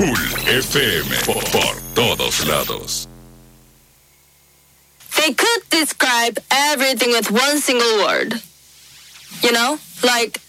Cool FM por todos lados. They could describe everything with one single word. You know? Like